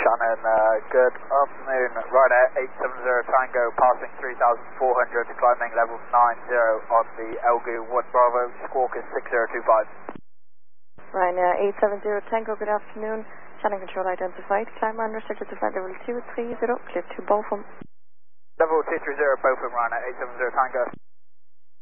Shannon, good afternoon. Ryder 870 Tango passing 3,400, climbing level 90 on the Elgoo 1 Bravo, squawk is 6025. Ryder 870 Tango, good afternoon. Shannon control identified, climb unrestricted to flight level 230, clear to Bochum. Level 230 Bochum, Ryder 870 Tango.